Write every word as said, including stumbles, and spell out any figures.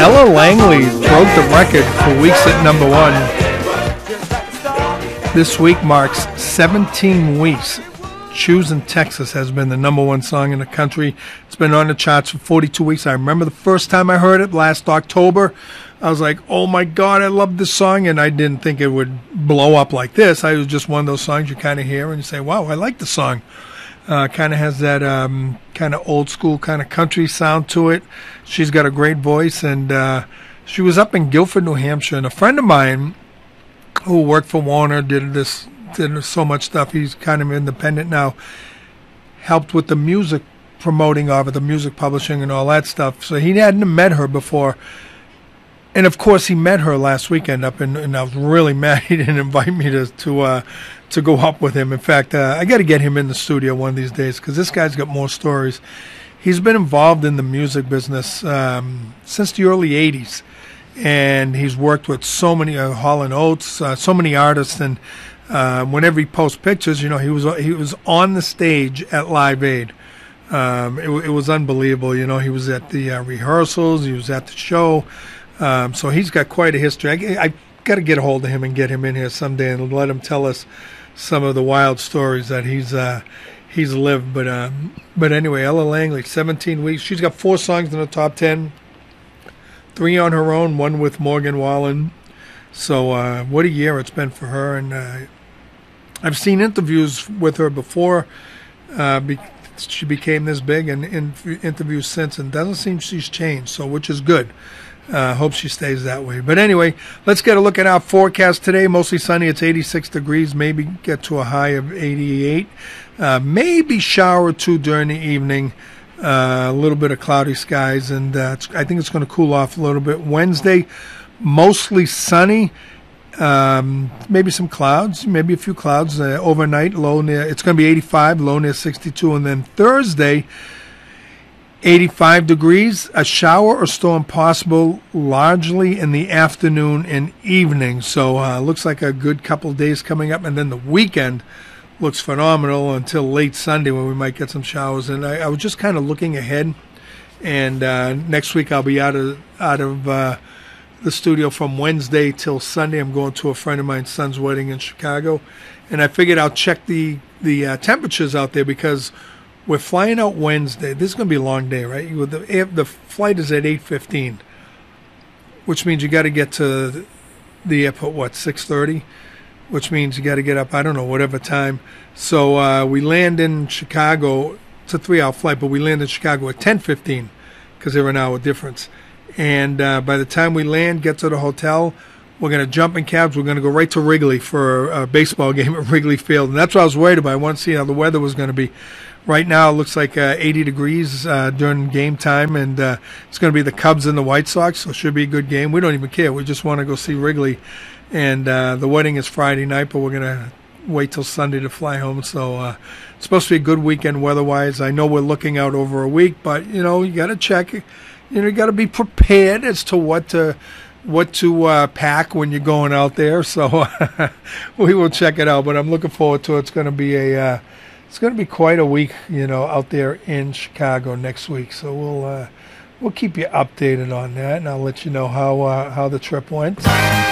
Ella Langley broke the record for weeks at number one. This week marks seventeen weeks. Choosing Texas has been the number one song in the country. It's been on the charts for forty-two weeks. I remember the first time I heard it last October. I was like, oh my God, I love this song. And I didn't think it would blow up like this. I was just one of those songs you kind of hear and you say, wow, I like the song. Uh, kind of has that um, kind of old school kind of country sound to it. She's got a great voice. And uh, she was up in Guilford, New Hampshire. And a friend of mine who worked for Warner did this, did so much stuff. He's kind of independent now. Helped with the music promoting of it, the music publishing and all that stuff. So he hadn't met her before. And of course, he met her last weekend up in, and I was really mad he didn't invite me to to uh, to go up with him. In fact, uh, I got to get him in the studio one of these days because this guy's got more stories. He's been involved in the music business um, since the early eighties, and he's worked with so many uh, Hall and Oates, uh, so many artists, and uh, whenever he posts pictures, you know, he was he was on the stage at Live Aid. Um, it, it was unbelievable. You know, he was at the uh, rehearsals, he was at the show. Um, so he's got quite a history. I, I got to get a hold of him and get him in here someday and let him tell us some of the wild stories that he's uh, he's lived. But uh, but anyway, Ella Langley, seventeen weeks. She's got four songs in the top ten, three on her own, one with Morgan Wallen. So uh, what a year it's been for her. And uh, I've seen interviews with her before. Uh, be- she became this big, and in interviews since, and doesn't seem she's changed. So which is good. Uh, hope she stays that way. But anyway, let's get a look at our forecast today. Mostly sunny. It's eighty-six degrees. Maybe get to a high of eighty-eight. Uh, maybe shower or two during the evening. Uh, a little bit of cloudy skies. And uh, it's, I think it's going to cool off a little bit. Wednesday, mostly sunny. Um, maybe some clouds. Maybe a few clouds. Uh, overnight, low near. It's going to be eighty-five. Low near sixty-two. And then Thursday, eighty-five degrees, a shower or storm possible largely in the afternoon and evening. So uh, looks like a good couple of days coming up. And then the weekend looks phenomenal until late Sunday when we might get some showers. And I, I was just kind of looking ahead. And uh, next week I'll be out of out of uh, the studio from Wednesday till Sunday. I'm going to a friend of mine's son's wedding in Chicago. And I figured I'll check the, the uh, temperatures out there because we're flying out Wednesday. This is going to be a long day, right? The, the flight is at eight fifteen, which means you got to get to the airport, what, six thirty? Which means you got to get up, I don't know, whatever time. So uh, we land in Chicago. It's a three-hour flight, but we land in Chicago at ten fifteen because they're an hour difference. And uh, by the time we land, get to the hotel, we're going to jump in cabs. We're going to go right to Wrigley for a baseball game at Wrigley Field. And that's what I was worried about. I wanted to see how the weather was going to be. Right now, it looks like uh, eighty degrees uh, during game time, and uh, it's going to be the Cubs and the White Sox, so it should be a good game. We don't even care. We just want to go see Wrigley. And uh, the wedding is Friday night, but we're going to wait till Sunday to fly home. So uh, it's supposed to be a good weekend weather-wise. I know we're looking out over a week, but, you know, you got to check. You know, you got to be prepared as to what to what to uh, pack when you're going out there. So we will check it out, but I'm looking forward to it. It's going to be a uh, It's going to be quite a week, you know, out there in Chicago next week. So we'll uh, we'll keep you updated on that, and I'll let you know how uh, how the trip went.